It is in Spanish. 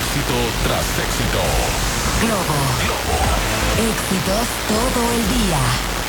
Éxito tras éxito. Globo. Éxitos todo el día.